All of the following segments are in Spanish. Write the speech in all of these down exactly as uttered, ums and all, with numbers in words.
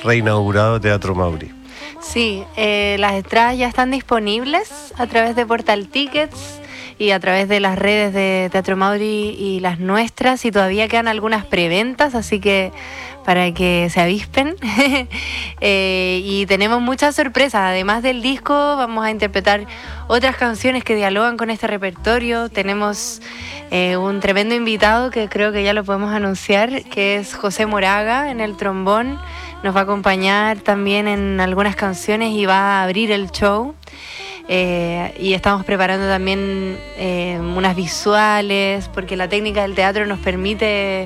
reinaugurado Teatro Mauri. Sí, eh, las entradas ya están disponibles a través de Portal Tickets y a través de las redes de Teatro Mauri y las nuestras, y todavía quedan algunas preventas, así que para que se avispen. eh, y tenemos muchas sorpresas. Además del disco, vamos a interpretar otras canciones que dialogan con este repertorio. Tenemos eh, un tremendo invitado que creo que ya lo podemos anunciar, que es José Moraga en el trombón. Nos va a acompañar también en algunas canciones y va a abrir el show. Eh, y estamos preparando también eh, unas visuales, porque la técnica del teatro nos permite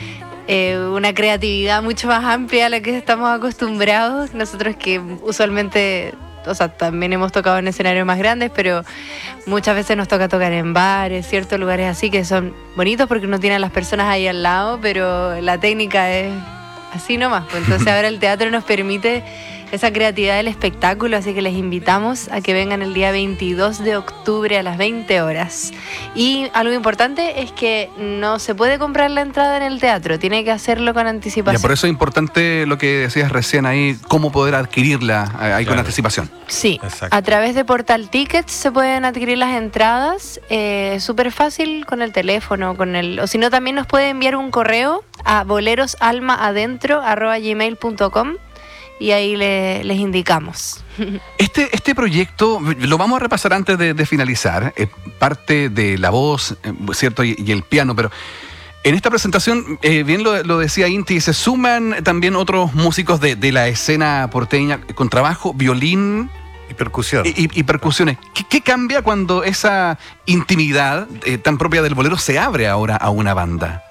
eh, una creatividad mucho más amplia a la que estamos acostumbrados. Nosotros que usualmente, o sea, también hemos tocado en escenarios más grandes, pero muchas veces nos toca tocar en bares, ciertos lugares así que son bonitos porque no tienen a las personas ahí al lado, pero la técnica es así nomás. Pues entonces ahora el teatro nos permite esa creatividad del espectáculo, así que les invitamos a que vengan el día veintidós de octubre a las veinte horas. Y algo importante es que no se puede comprar la entrada en el teatro, tiene que hacerlo con anticipación. Ya, por eso es importante lo que decías recién ahí, cómo poder adquirirla ahí claro. con anticipación. Sí, exacto. A través de Portal Tickets se pueden adquirir las entradas, eh, súper fácil con el teléfono, con el, o si no también nos puede enviar un correo a bolerosalmaadentro arroba gmail punto com. Y ahí le, les indicamos. Este, este proyecto, lo vamos a repasar antes de, de finalizar, eh, parte de la voz, eh, ¿cierto? Y, y el piano, pero en esta presentación, eh, bien lo, lo decía Inti, se suman también otros músicos de, de la escena porteña con trabajo, violín y percusión. Y, y, y percusiones. ¿Qué, ¿Qué cambia cuando esa intimidad eh, tan propia del bolero se abre ahora a una banda?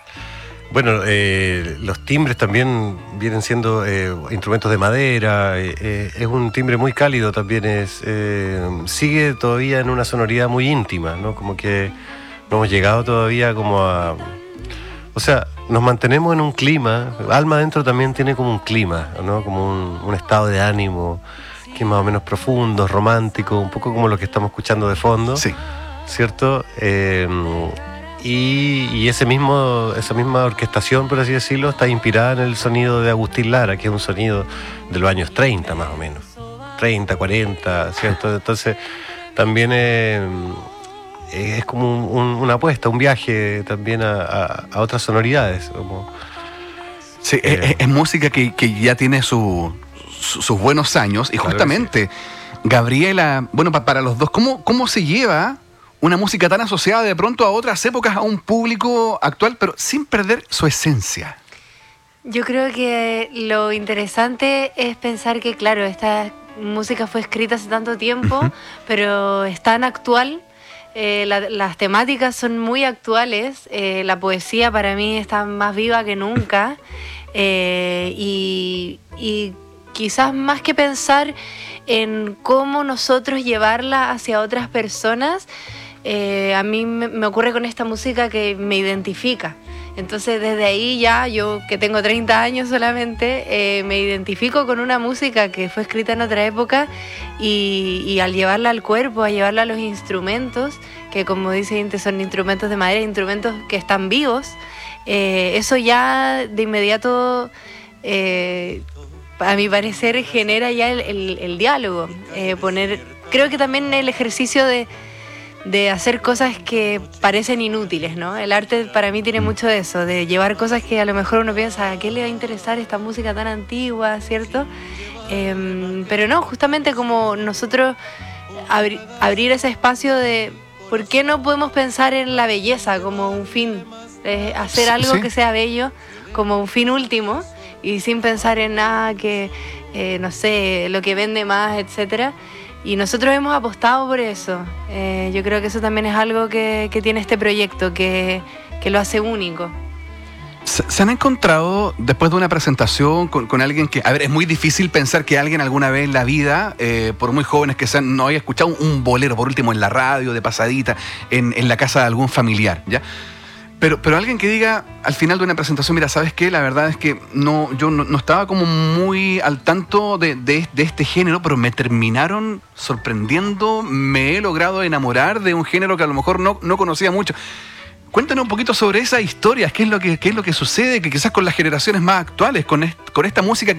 Bueno, eh, los timbres también vienen siendo eh, instrumentos de madera, eh, eh, es un timbre muy cálido también, es eh, sigue todavía en una sonoridad muy íntima, ¿no? Como que no hemos llegado todavía como a... O sea, nos mantenemos en un clima, Alma Adentro también tiene como un clima, ¿no? Como un, un estado de ánimo que es más o menos profundo, romántico, un poco como lo que estamos escuchando de fondo, sí. ¿Cierto? Eh, Y, y ese mismo, esa misma orquestación, por así decirlo, está inspirada en el sonido de Agustín Lara, que es un sonido de los años treinta más o menos, treinta, cuarenta, ¿cierto? Entonces también eh, es como un, un, una apuesta, un viaje también a, a, a otras sonoridades. Como, sí, eh, es, es música que, que ya tiene su, su, sus buenos años, y justamente, sí. Gabriela, bueno, pa, para los dos, ¿cómo, cómo se lleva una música tan asociada de pronto a otras épocas, a un público actual, pero sin perder su esencia? Yo creo que lo interesante es pensar que, claro, esta música fue escrita hace tanto tiempo, uh-huh. pero es tan actual, eh, la, las temáticas son muy actuales, eh, la poesía para mí está más viva que nunca, eh, y, y quizás más que pensar en cómo nosotros llevarla hacia otras personas, Eh, a mí me, me ocurre con esta música que me identifica. Entonces desde ahí ya, yo que tengo treinta años solamente, eh, me identifico con una música que fue escrita en otra época y, y al llevarla al cuerpo, a llevarla a los instrumentos, que como dice Inte son instrumentos de madera, instrumentos que están vivos, eh, eso ya de inmediato, eh, a mi parecer, genera ya el, el, el diálogo. Eh, poner, creo que también el ejercicio de de hacer cosas que parecen inútiles, ¿no? El arte para mí tiene mucho de eso, de llevar cosas que a lo mejor uno piensa, ¿a qué le va a interesar esta música tan antigua, ¿cierto? Eh, pero no, justamente como nosotros abri- abrir ese espacio de ¿por qué no podemos pensar en la belleza como un fin? Eh, hacer algo ¿Sí? que sea bello como un fin último y sin pensar en nada que, eh, no sé, lo que vende más, etcétera. Y nosotros hemos apostado por eso. Eh, yo creo que eso también es algo que, que tiene este proyecto, que, que lo hace único. ¿Se, ¿Se han encontrado después de una presentación con, con alguien que... A ver, es muy difícil pensar que alguien alguna vez en la vida, eh, por muy jóvenes que sean, no haya escuchado un, un bolero, por último en la radio, de pasadita, en, en la casa de algún familiar, ¿ya? Pero, pero alguien que diga al final de una presentación, mira, ¿sabes qué? La verdad es que no, yo no, no estaba como muy al tanto de, de, de este género, pero me terminaron sorprendiendo, me he logrado enamorar de un género que a lo mejor no, no conocía mucho. Cuéntanos un poquito sobre esas historias, qué es lo que, qué es lo que sucede, que quizás con las generaciones más actuales, con, est- con esta música que